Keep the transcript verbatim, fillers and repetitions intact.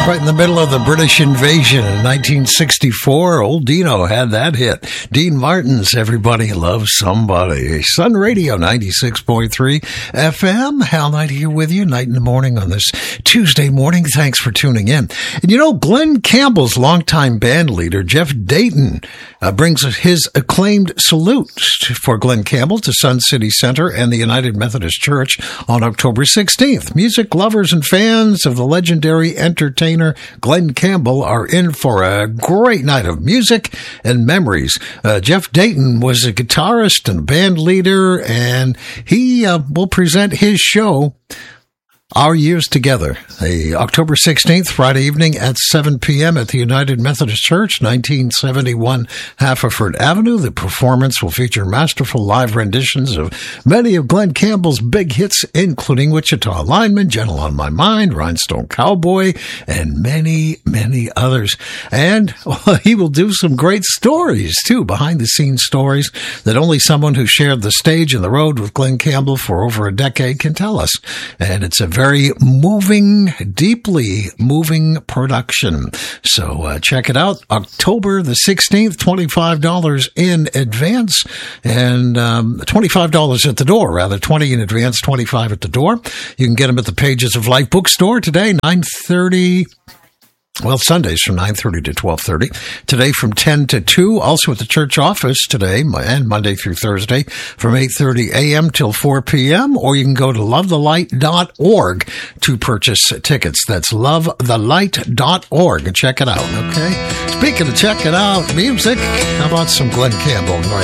Right in the middle of the British invasion in nineteen sixty-four, old Dino had that hit. Dean Martin's Everybody Loves Somebody. Sun Radio ninety-six point three F M. Hal Knight here with you, night and the morning on this Tuesday morning. Thanks for tuning in. And you know, Glenn Campbell's longtime band leader, Jeff Dayton, uh, brings his acclaimed salute for Glenn Campbell to Sun City Center and the United Methodist Church on October sixteenth. Music lovers and fans of the legendary entertainer Glenn Campbell are in for a great night of music and memories. Uh, Jeff Dayton was a guitarist and band leader, and he uh, will present his show, Our Years Together, a October sixteenth, Friday evening at seven p.m. at the United Methodist Church, nineteen seventy-one Haverford Avenue. The performance will feature masterful live renditions of many of Glenn Campbell's big hits, including Wichita Lineman, Gentle on My Mind, Rhinestone Cowboy, and many, many others. And well, he will do some great stories, too, behind-the-scenes stories that only someone who shared the stage and the road with Glenn Campbell for over a decade can tell us. And it's a very moving, deeply moving production. So uh, check it out. October the sixteenth, twenty-five dollars in advance, and um, twenty-five dollars at the door, rather. twenty in advance, twenty-five at the door. You can get them at the Pages of Life bookstore today, nine thirty. Well, Sundays from nine thirty to twelve thirty. Today from ten to two. Also at the church office today and Monday through Thursday from eight thirty a.m. till four p.m. Or you can go to love the light dot org to purchase tickets. That's love the light dot org and check it out, okay? Speaking of check it out, music, how about some Glenn Campbell right